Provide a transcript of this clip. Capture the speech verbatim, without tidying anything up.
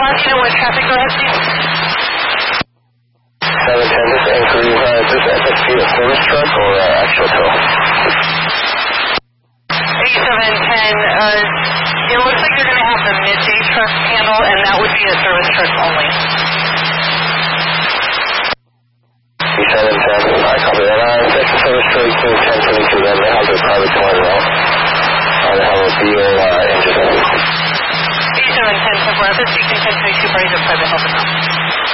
last unit with traffic, go ahead, please. seven ten, this inquiry, uh, is this F S P a service truck or uh, actual tow? eighty-seven ten, uh, it looks like you're going to have the midday truck handle, and that would be a service truck only. eighty-seven ten, I copy that. Uh, section service truck, ten twenty-two, then they have their private toilet route. Uh, they have a B O uh, engine. eighty-seven ten, ten four, F S P, ten twenty-two, parties of private health account.